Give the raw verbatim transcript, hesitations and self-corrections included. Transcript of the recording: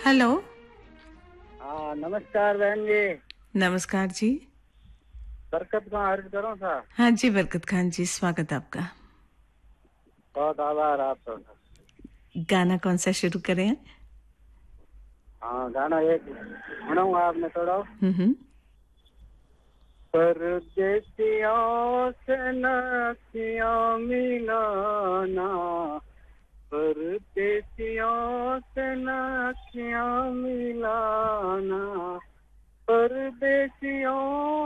Hello. हाँ नमस्कार बहन जी। नमस्कार जी। बरकत का अर्ज करो था। हाँ जी, बरकत खान जी, स्वागत आपका। बहुत आभार आपका। गाना कौन सा शुरू करें? हाँ गाना एक सुनाऊंगा आपने थोड़ा। हम्म हम्म। परदेसियों से नखियाँ मिलाना, परदेसियों से नखियाँ मिलाना, परदेसियों